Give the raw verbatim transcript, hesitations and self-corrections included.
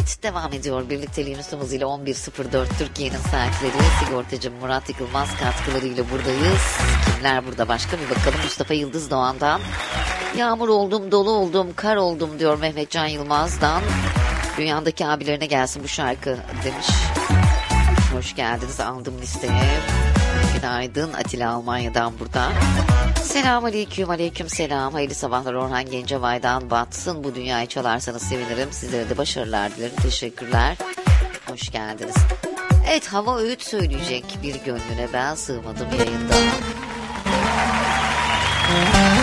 Evet, devam ediyor birlikteliğimiz hızıyla on bir sıfır dört Türkiye'nin saatleri. Sigortacı Murat Yıkılmaz katkılarıyla buradayız. Kimler burada başka bir bakalım. Mustafa Yıldız Doğan'dan. Yağmur oldum, dolu oldum, kar oldum diyor Mehmetcan Yılmaz'dan. Dünyadaki abilerine gelsin bu şarkı demiş. Hoş geldiniz, aldım listeye. Günaydın, Atilla Almanya'dan burada. Selam aleyküm, aleyküm selam. Hayırlı sabahlar Orhan Gencebay'dan. Batsın bu dünyayı çalarsanız sevinirim. Sizlere de başarılar dilerim. Teşekkürler. Hoş geldiniz. Evet, hava öğüt söyleyecek bir gönlüne ben sığmadım yayında.